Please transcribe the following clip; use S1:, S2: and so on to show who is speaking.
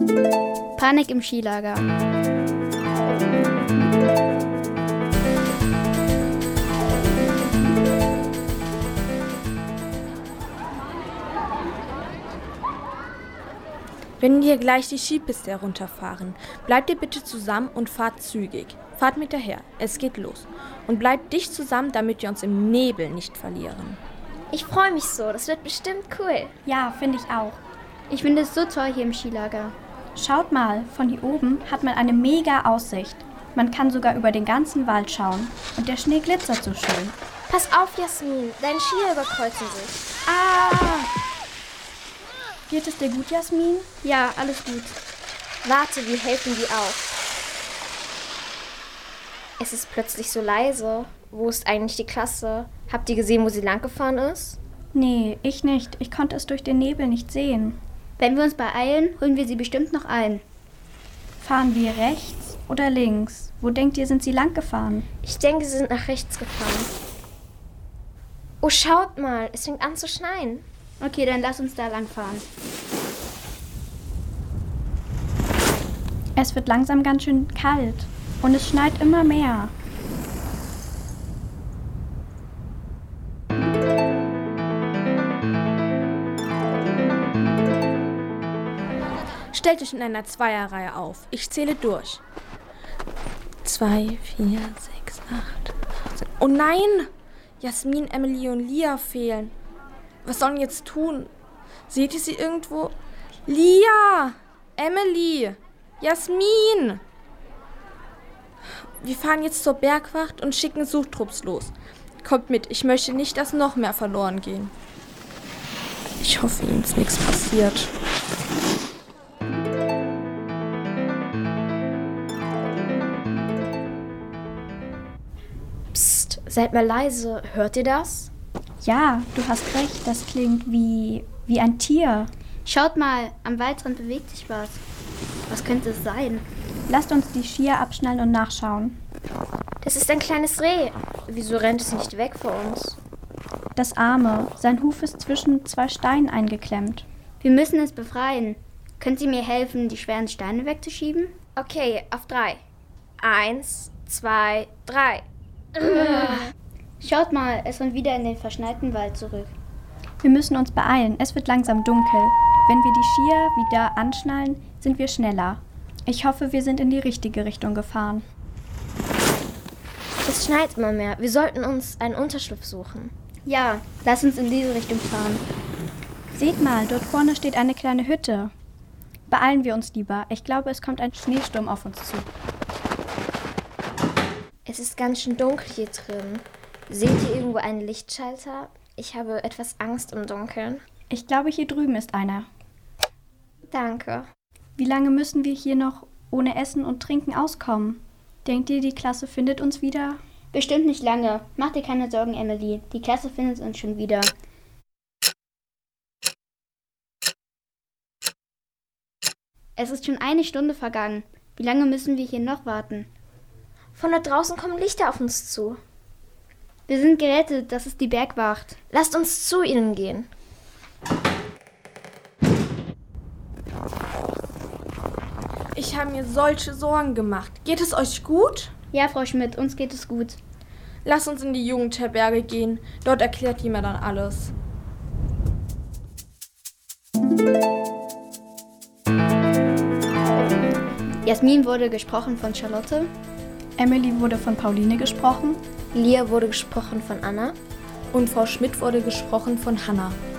S1: Panik im Skilager.
S2: Wenn wir gleich die Skipiste herunterfahren, bleibt ihr bitte zusammen und fahrt zügig. Fahrt mit daher, es geht los. Und bleibt dicht zusammen, damit wir uns im Nebel nicht verlieren.
S3: Ich freue mich so, das wird bestimmt cool.
S4: Ja, finde ich auch.
S1: Ich finde es so toll hier im Skilager.
S4: Schaut mal, von hier oben hat man eine mega Aussicht. Man kann sogar über den ganzen Wald schauen. Und der Schnee glitzert so schön.
S3: Pass auf, Jasmin, deine Skier überkreuzen sich.
S4: Ah! Geht es dir gut, Jasmin?
S1: Ja, alles gut.
S3: Warte, wir helfen dir auf. Es ist plötzlich so leise. Wo ist eigentlich die Klasse? Habt ihr gesehen, wo sie lang gefahren ist?
S4: Nee, ich nicht. Ich konnte es durch den Nebel nicht sehen.
S1: Wenn wir uns beeilen, holen wir sie bestimmt noch ein.
S4: Fahren wir rechts oder links? Wo denkt ihr, sind sie lang gefahren?
S3: Ich denke, sie sind nach rechts gefahren. Oh, schaut mal, es fängt an zu schneien.
S1: Okay, dann lass uns da lang fahren.
S4: Es wird langsam ganz schön kalt und es schneit immer mehr.
S2: Stellt euch in einer Zweierreihe auf. Ich zähle durch. 2, 4, 6, 8, 18. Oh nein! Jasmin, Emily und Lia fehlen. Was sollen wir jetzt tun? Seht ihr sie irgendwo? Lia! Emily! Jasmin! Wir fahren jetzt zur Bergwacht und schicken Suchtrupps los. Kommt mit, ich möchte nicht, dass noch mehr verloren gehen. Ich hoffe, ihnen ist nichts passiert.
S3: Psst, seid mal leise. Hört ihr das?
S4: Ja, du hast recht, das klingt wie ein Tier.
S1: Schaut mal, am Waldrand bewegt sich was. Was könnte es sein?
S4: Lasst uns die Skier abschnallen und nachschauen.
S3: Das ist ein kleines Reh. Wieso rennt es nicht weg vor uns?
S4: Das Arme, sein Huf ist zwischen 2 Steinen eingeklemmt.
S1: Wir müssen es befreien. Könnt ihr mir helfen, die schweren Steine wegzuschieben?
S3: Okay, auf 3. 1, 2, 3.
S1: Schaut mal, es rennt wieder in den verschneiten Wald zurück.
S4: Wir müssen uns beeilen, es wird langsam dunkel. Wenn wir die Skier wieder anschnallen, sind wir schneller. Ich hoffe, wir sind in die richtige Richtung gefahren.
S3: Es schneit immer mehr. Wir sollten uns einen Unterschlupf suchen.
S1: Ja, lass uns in diese Richtung fahren.
S4: Seht mal, dort vorne steht eine kleine Hütte. Beeilen wir uns lieber. Ich glaube, es kommt ein Schneesturm auf uns zu.
S3: Es ist ganz schön dunkel hier drin. Seht ihr irgendwo einen Lichtschalter? Ich habe etwas Angst im Dunkeln.
S4: Ich glaube, hier drüben ist einer.
S3: Danke.
S4: Wie lange müssen wir hier noch ohne Essen und Trinken auskommen? Denkt ihr, die Klasse findet uns wieder?
S1: Bestimmt nicht lange. Mach dir keine Sorgen, Emily. Die Klasse findet uns schon wieder. Es ist schon 1 Stunde vergangen. Wie lange müssen wir hier noch warten?
S3: Von da draußen kommen Lichter auf uns zu.
S1: Wir sind gerettet, das ist die Bergwacht.
S3: Lasst uns zu ihnen gehen.
S2: Ich habe mir solche Sorgen gemacht. Geht es euch gut?
S1: Ja, Frau Schmidt, uns geht es gut.
S2: Lasst uns in die Jugendherberge gehen. Dort erklärt die mir dann alles.
S1: Jasmin wurde gesprochen von Charlotte.
S4: Emily wurde von Pauline gesprochen.
S3: Lia wurde gesprochen von Anna.
S2: Und Frau Schmidt wurde gesprochen von Hannah.